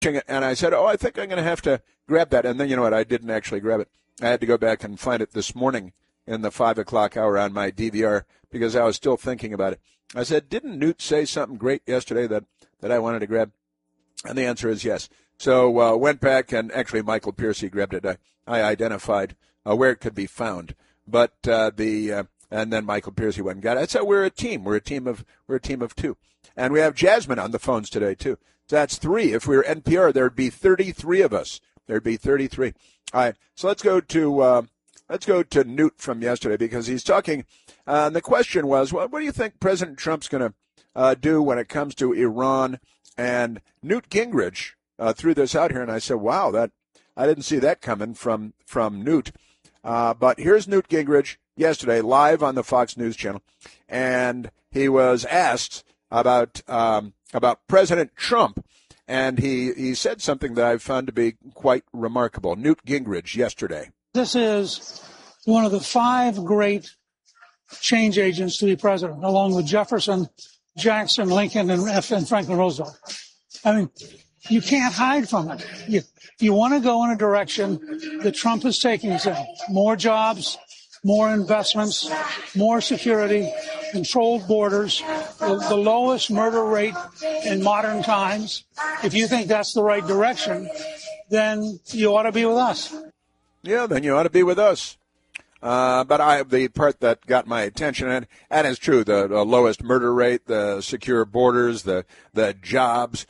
And I said, I think I'm going to have to grab that. And then, you know what, I didn't actually grab it. I had to go back and find it this morning in the 5 o'clock hour on my DVR because I was still thinking about it. I said, didn't Newt say something great yesterday that I wanted to grab? And the answer is yes. So went back, and actually Michael Piercy grabbed it. I identified where it could be found. But and then Michael Piercy went and got it. So we're a team. We're a team of two. And we have Jasmine on the phones today, too. So that's 3. If we were NPR, there'd be 33 of us. There'd be 33. All right. So let's go to Newt from yesterday because he's talking. And the question was, what do you think President Trump's going to do when it comes to Iran? And Newt Gingrich threw this out here, and I said, wow, that I didn't see that coming from Newt. But here's Newt Gingrich yesterday, live on the Fox News channel, and he was asked about President Trump, and he said something that I found to be quite remarkable. Newt Gingrich yesterday. This is one of the 5 great change agents to be president, along with Jefferson, Jackson, Lincoln, and Franklin Roosevelt. I mean, you can't hide from it. You want to go in a direction that Trump is taking us in. More jobs, more investments, more security, controlled borders, the lowest murder rate in modern times. If you think that's the right direction, then you ought to be with us. Yeah, then you ought to be with us. But the part that got my attention, and that is true, the lowest murder rate, the secure borders, the jobs,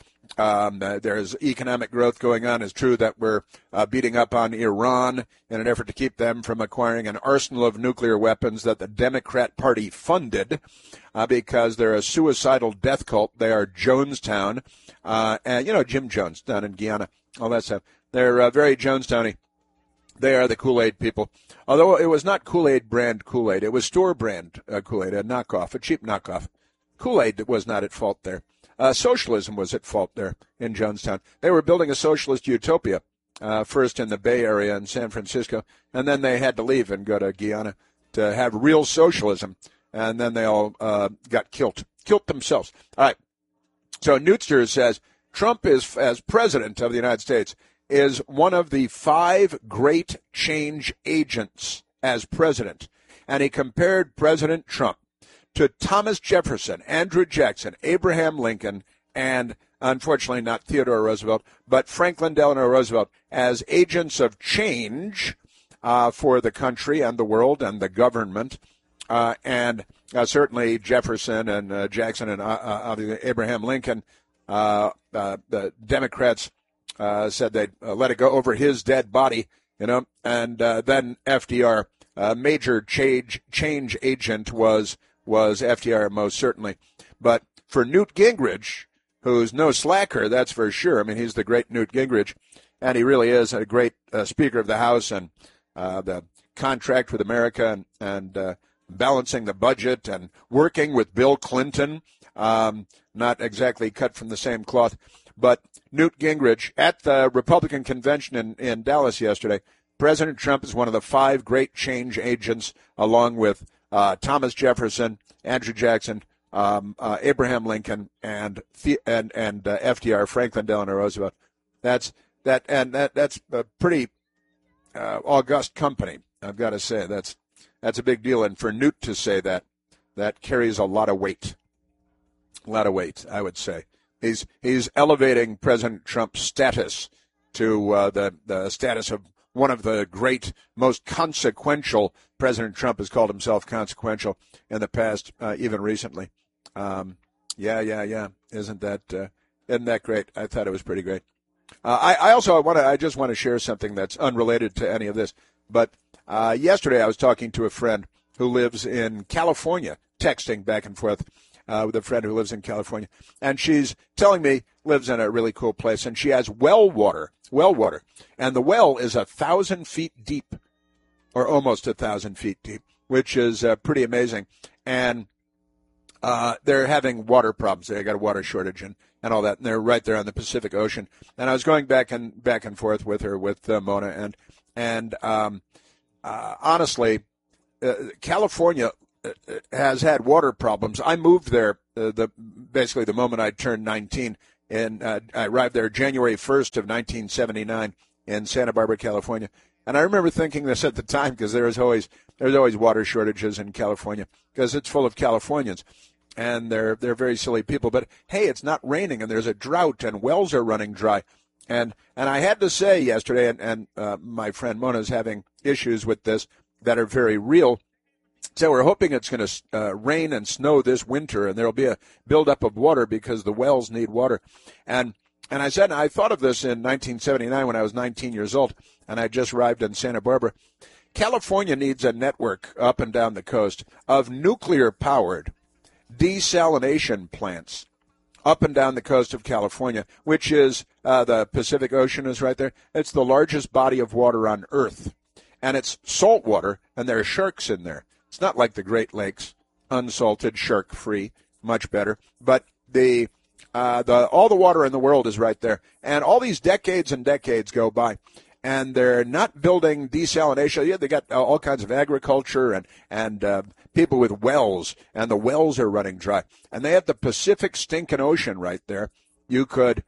there's economic growth going on. It's true that we're beating up on Iran in an effort to keep them from acquiring an arsenal of nuclear weapons that the Democrat Party funded because they're a suicidal death cult. They are Jonestown, and Jim Jones down in Guyana, all that stuff. They're very Jonestowny. They are the Kool-Aid people. Although it was not Kool-Aid brand Kool-Aid. It was store brand Kool-Aid, a knockoff, a cheap knockoff. Kool-Aid was not at fault there. Socialism was at fault there in Jonestown. They were building a socialist utopia, first in the Bay Area in San Francisco, and then they had to leave and go to Guyana to have real socialism, and then they all got killed themselves. All right. So Newtster says Trump is, as president of the United States, is one of the 5 great change agents as president. And he compared President Trump to Thomas Jefferson, Andrew Jackson, Abraham Lincoln, and unfortunately not Theodore Roosevelt, but Franklin Delano Roosevelt as agents of change for the country and the world and the government. And certainly Jefferson and Jackson and Abraham Lincoln, the Democrats said they'd let it go over his dead body, and then FDR, major change agent was FDR most certainly. But for Newt Gingrich, who's no slacker, that's for sure. I mean, he's the great Newt Gingrich, and he really is a great Speaker of the House, and the contract with America and balancing the budget and working with Bill Clinton, not exactly cut from the same cloth. But Newt Gingrich, at the Republican convention in Dallas yesterday, President Trump is one of the 5 great change agents, along with Thomas Jefferson, Andrew Jackson, Abraham Lincoln, and FDR, Franklin Delano Roosevelt. That's a pretty august company, I've got to say. That's a big deal, and for Newt to say that carries a lot of weight. A lot of weight, I would say. He's elevating President Trump's status to the status of one of the great, most consequential. President Trump has called himself consequential in the past, even recently. Yeah. Isn't that great? I thought it was pretty great. I just want to share something that's unrelated to any of this. But yesterday I was talking to a friend who lives in California, texting back and forth with a friend who lives in California, and she's telling me lives in a really cool place, and she has well water, and the well is 1,000 feet deep, or almost 1,000 feet deep, which is pretty amazing. And they're having water problems. They got a water shortage and all that, and they're right there on the Pacific Ocean. And I was going back and forth with her, with Mona, and honestly, California has had water problems. I moved there basically the moment I turned 19 I arrived there January 1st of 1979 in Santa Barbara, California. And I remember thinking this at the time because there's always water shortages in California because it's full of Californians. And they're very silly people. But, hey, it's not raining and there's a drought and wells are running dry. And I had to say yesterday, and my friend Mona is having issues with this that are very real. So we're hoping it's going to rain and snow this winter, and there will be a buildup of water because the wells need water. And I said, I thought of this in 1979 when I was 19 years old, and I just arrived in Santa Barbara. California needs a network up and down the coast of nuclear-powered desalination plants up and down the coast of California, which is the Pacific Ocean is right there. It's the largest body of water on Earth, and it's salt water, and there are sharks in there. It's not like the Great Lakes, unsalted, shark-free, much better. But all the water in the world is right there, and all these decades and decades go by, and they're not building desalination. Yeah, they got all kinds of agriculture and people with wells, and the wells are running dry, and they have the Pacific stinking ocean right there. You could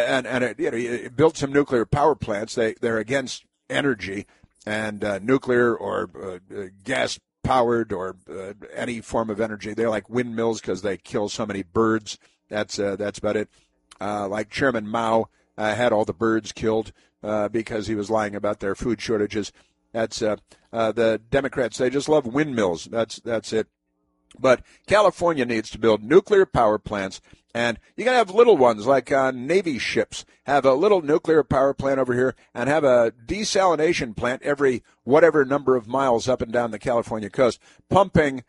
you build some nuclear power plants. They're against energy and nuclear or gas powered or any form of energy. They like windmills because they kill so many birds. That's about it. Like Chairman Mao had all the birds killed because he was lying about their food shortages. That's the Democrats. They just love windmills. That's it. But California needs to build nuclear power plants, and you got to have little ones like on Navy ships. Have a little nuclear power plant over here and have a desalination plant every whatever number of miles up and down the California coast, pumping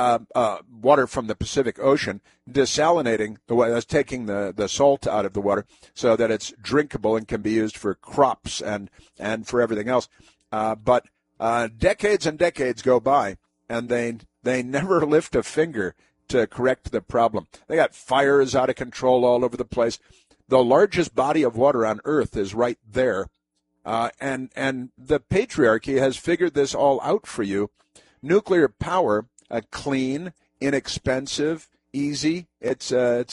water from the Pacific Ocean, desalinating the water, that's taking the salt out of the water so that it's drinkable and can be used for crops and for everything else. But decades and decades go by, and they never lift a finger to correct the problem. They got fires out of control all over the place. The largest body of water on Earth is right there, and the patriarchy has figured this all out for you. Nuclear power, clean, inexpensive, easy. It's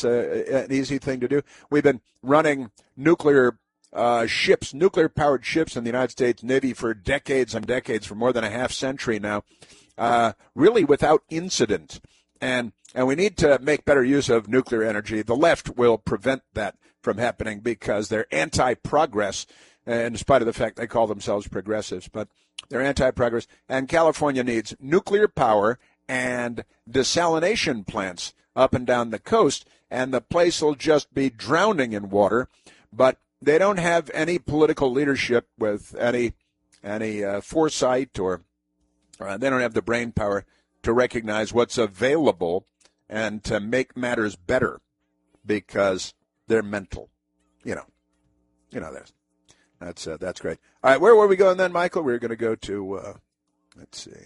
an easy thing to do. We've been running nuclear nuclear-powered ships in the United States Navy for decades and decades, for more than a half century now, really without incident. And we need to make better use of nuclear energy. The left will prevent that from happening because they're anti-progress, in spite of the fact they call themselves progressives. But they're anti-progress. And California needs nuclear power and desalination plants up and down the coast, and the place will just be drowning in water. But they don't have any political leadership with any foresight, or they don't have the brain power to recognize what's available and to make matters better because they're mental. You know that's great. All right, where were we going then, Michael? We were going to go to let's see.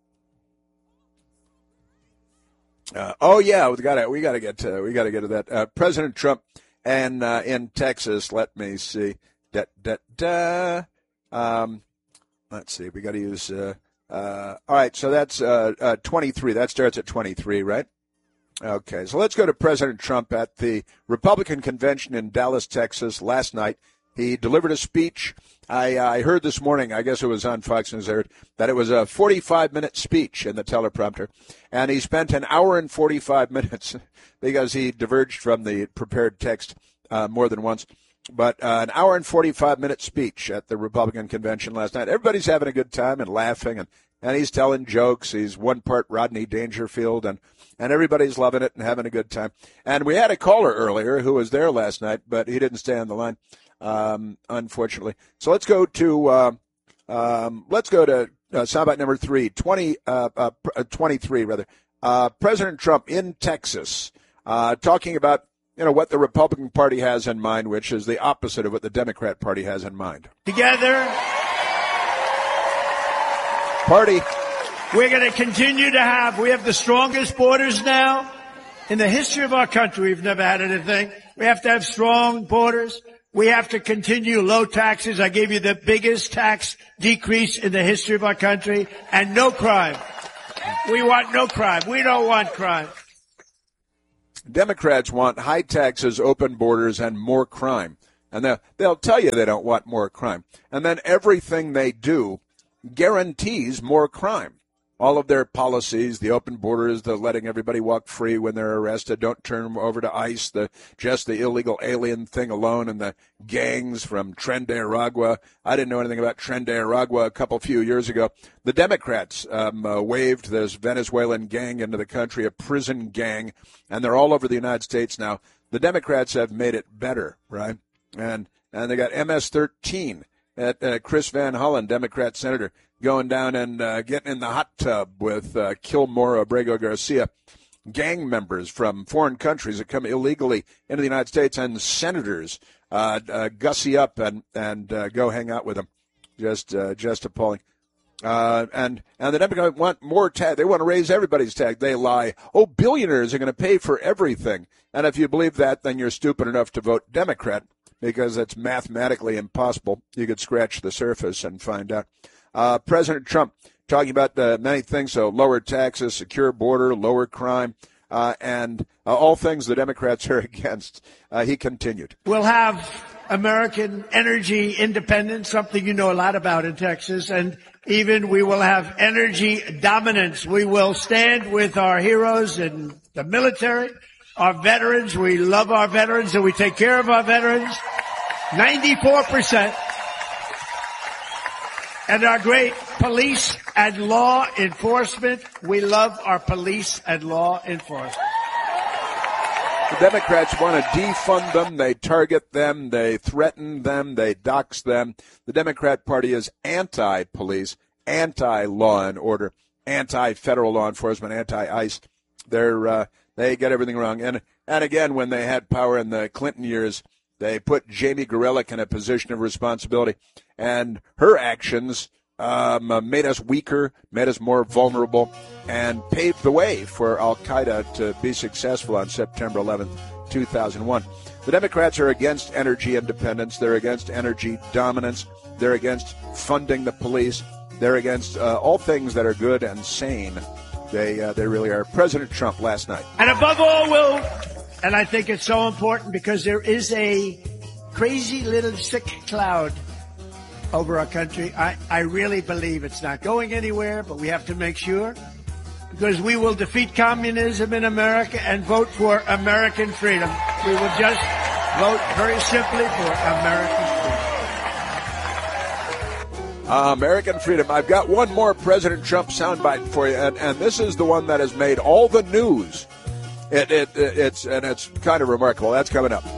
We got to get to that. President Trump and in Texas, let me see. Let's see. We got to use. All right, so that's 23. That starts at 23, right? Okay, so let's go to President Trump at the Republican convention in Dallas, Texas last night. He delivered a speech. I heard this morning, I guess it was on Fox News, that it was a 45-minute speech in the teleprompter. And he spent an hour and 45 minutes because he diverged from the prepared text more than once. But an hour and 45-minute speech at the Republican convention last night. Everybody's having a good time and laughing, and he's telling jokes. He's one part Rodney Dangerfield, and everybody's loving it and having a good time. And we had a caller earlier who was there last night, but he didn't stay on the line, unfortunately. So let's go to soundbite number 23 rather. President Trump in Texas, talking about what the Republican Party has in mind, which is the opposite of what the Democrat Party has in mind. Together, Party. We're going to continue to we have the strongest borders now in the history of our country. We've never had anything. We have to have strong borders. We have to continue low taxes. I gave you the biggest tax decrease in the history of our country, and no crime. We want no crime. We don't want crime. Democrats want high taxes, open borders, and more crime. And they'll tell you they don't want more crime. And then everything they do guarantees more crime. All of their policies, the open borders, the letting everybody walk free when they're arrested, don't turn them over to ICE, just the illegal alien thing alone, and the gangs from Tren de Aragua. I didn't know anything about Tren de Aragua a few years ago. The Democrats waved this Venezuelan gang into the country, a prison gang, and they're all over the United States now. The Democrats have made it better, right? And they got MS-13 at Chris Van Hollen, Democrat senator, going down and getting in the hot tub with Kilmore Abrego Garcia, gang members from foreign countries that come illegally into the United States, and senators gussy up and go hang out with them. Just appalling. And the Democrats want more tax. They want to raise everybody's tax. They lie. Oh, billionaires are going to pay for everything. And if you believe that, then you're stupid enough to vote Democrat, because it's mathematically impossible. You could scratch the surface and find out. President Trump talking about many things, so lower taxes, secure border, lower crime, and all things the Democrats are against. He continued. We'll have American energy independence, something you know a lot about in Texas, and even we will have energy dominance. We will stand with our heroes in the military, our veterans. We love our veterans and we take care of our veterans. 94%. And our great police and law enforcement. We love our police and law enforcement. The Democrats want to defund them. They target them. They threaten them. They dox them. The Democrat Party is anti-police, anti-law and order, anti-federal law enforcement, anti-ICE. They get everything wrong. And again, when they had power in the Clinton years, they put Jamie Gorelick in a position of responsibility, and her actions made us weaker, made us more vulnerable, and paved the way for al-Qaeda to be successful on September 11th, 2001. The Democrats are against energy independence. They're against energy dominance. They're against funding the police. They're against all things that are good and sane. They really are. President Trump last night. And above all, and I think it's so important because there is a crazy little sick cloud over our country. I really believe it's not going anywhere, but we have to make sure, because we will defeat communism in America and vote for American freedom. We will just vote very simply for American freedom. American freedom. I've got one more President Trump soundbite for you, and this is the one that has made all the news. It's kind of remarkable. That's coming up.